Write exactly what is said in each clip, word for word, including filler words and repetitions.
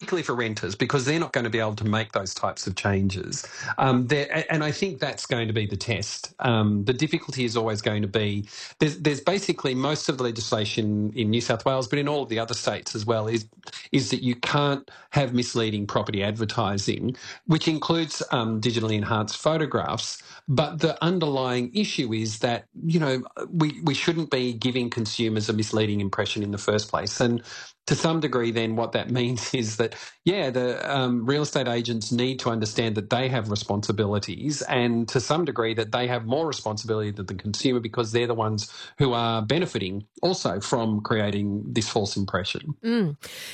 particularly for renters, because they're not going to be able to make those types of changes. Um, there- and I think that's going to be the test. Um, the difficulty is always going to be there's, there's basically most of the legislation in New South Wales, but in all of the other states as well, is is that you can't have misleading property advertising, which includes um, digitally enhanced photographs. But the underlying issue is that, you know, we, we shouldn't be giving consumers a misleading impression in the first place. And to some degree, then what that means is that, yeah, the um, real estate agents need to understand that they have responsibilities, and to some degree that they have more responsibility than the consumer, because they're the ones who are benefiting also from creating this false impression. Mm.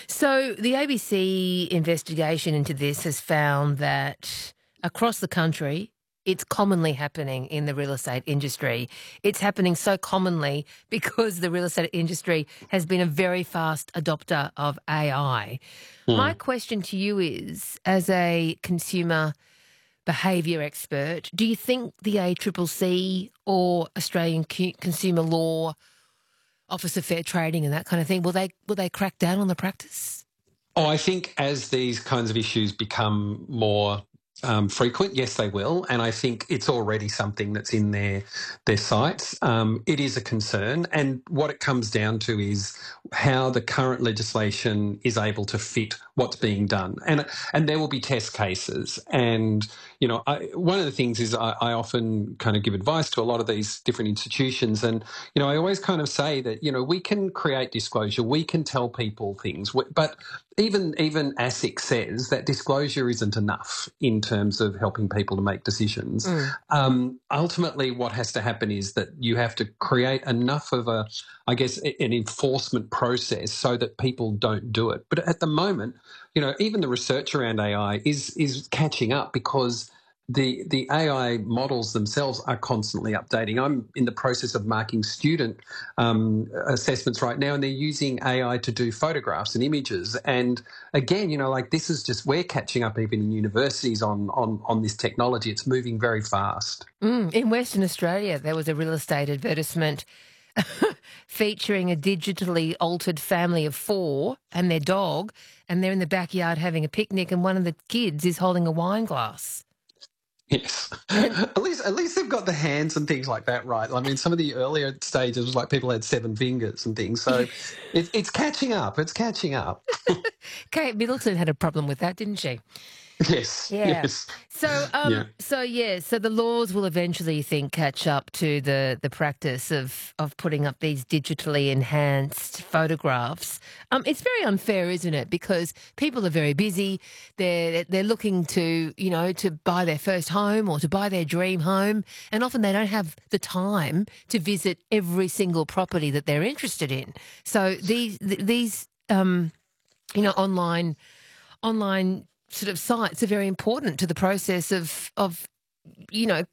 So the A B C investigation into this has found that across the country, it's commonly happening in the real estate industry. It's happening so commonly because the real estate industry has been a very fast adopter of A I. Mm. My question to you is, as a consumer behaviour expert, do you think the A C C C or Australian Consumer Law, Office of Fair Trading and that kind of thing, will they will they crack down on the practice? Oh, I think as these kinds of issues become more um, frequent, yes, they will. And I think it's already something that's in their their sights. Um, it is a concern. And what it comes down to is how the current legislation is able to fit what's being done. And and there will be test cases. And, you know, I, one of the things is I, I often kind of give advice to a lot of these different institutions. And, you know, I always kind of say that, you know, we can create disclosure, we can tell people things, but even even ASIC says that disclosure isn't enough in terms of helping people to make decisions. Mm. Um, ultimately, what has to happen is that you have to create enough of a, I guess, an enforcement process so that people don't do it. But at the moment, you know, even the research around A I is is catching up, because the the A I models themselves are constantly updating. I'm in the process of marking student um, assessments right now, and they're using A I to do photographs and images. And again, you know, like this is just, we're catching up even in universities on on on this technology. It's moving very fast. Mm. In Western Australia, there was a real estate advertisement featuring a digitally altered family of four and their dog, and they're in the backyard having a picnic, and one of the kids is holding a wine glass. Yes, at least at least they've got the hands and things like that right. I mean, some of the earlier stages was like people had seven fingers and things. So it, it's catching up. It's catching up. Kate Middleton had a problem with that, didn't she? Yes. Yeah. Yes. So, um, Yeah. so yeah, so the laws will eventually, you think, catch up to the the practice of of putting up these digitally enhanced photographs. Um, it's very unfair, isn't it? Because people are very busy. They're they're looking to, you know, to buy their first home or to buy their dream home, and often they don't have the time to visit every single property that they're interested in. So these these um, you know, online online. sort of sites are very important to the process of, of you know,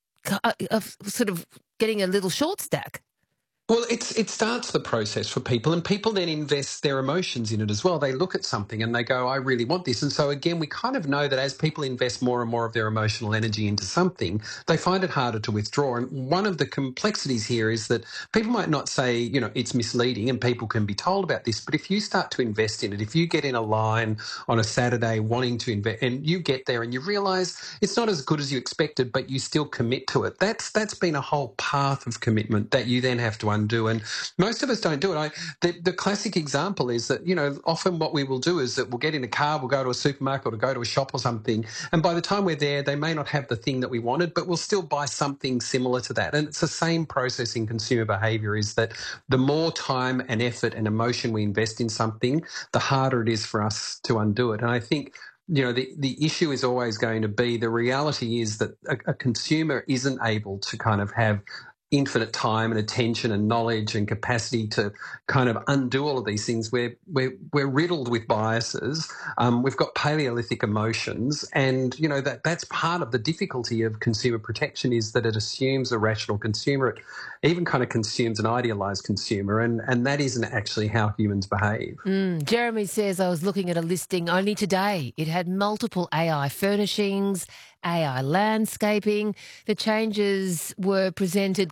of sort of getting a little short stack. Well, it's it starts the process for people, and people then invest their emotions in it as well. They look at something and they go, I really want this. And so, again, we kind of know that as people invest more and more of their emotional energy into something, they find it harder to withdraw. And one of the complexities here is that people might not say, you know, it's misleading, and people can be told about this. But if you start to invest in it, if you get in a line on a Saturday wanting to invest, and you get there and you realise it's not as good as you expected, but you still commit to it, that's that's been a whole path of commitment that you then have to undo. And most of us don't do it. I, the, the classic example is that, you know, often what we will do is that we'll get in a car, we'll go to a supermarket or go to a shop or something, and by the time we're there, they may not have the thing that we wanted, but we'll still buy something similar to that. And it's the same process in consumer behaviour, is that the more time and effort and emotion we invest in something, the harder it is for us to undo it. And I think, you know, the, the issue is always going to be, the reality is that a, a consumer isn't able to kind of have infinite time and attention and knowledge and capacity to kind of undo all of these things. We're, we're, we're riddled with biases. Um, we've got Paleolithic emotions, and, you know, that that's part of the difficulty of consumer protection, is that it assumes a rational consumer. It even kind of consumes an idealised consumer, and, and that isn't actually how humans behave. Mm, Jeremy says, I was looking at a listing only today. It had multiple A I furnishings, A I landscaping. The changes were presented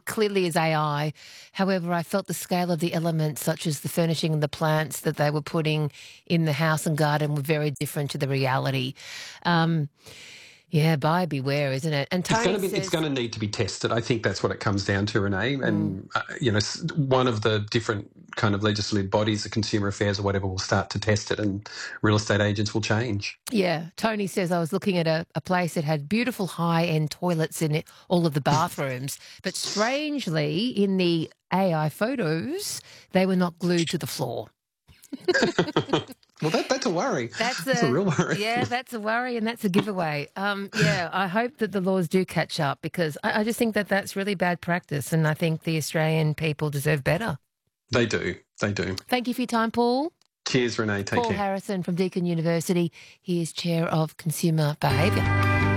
clearly is A I. However, I felt the scale of the elements, such as the furnishing and the plants that they were putting in the house and garden, were very different to the reality. Um, yeah, buyer beware, isn't it? And It's Tony going to be. says, It's going to need to be tested. I think that's what it comes down to, Renee. mm, And uh, you know, s- one of the different kind of legislative bodies, the Consumer Affairs or whatever, will start to test it, and real estate agents will change. yeah, Tony says, I was looking at a, a place that had beautiful high-end toilets in it, all of the bathrooms, but strangely, in the A I photos, they were not glued to the floor. Well, that, that's a worry. That's That's a a real worry. yeah, that's a worry, and that's a giveaway. Um, yeah, I hope that the laws do catch up, because I, I just think that that's really bad practice, and I think the Australian people deserve better. They do. They do. Thank you for your time, Paul. Cheers, Renee. Take Paul care. Harrison from Deakin University. He is Chair of Consumer Behaviour.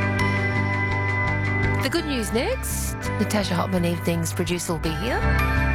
The good news next. Natasha Hotman Evenings producer will be here.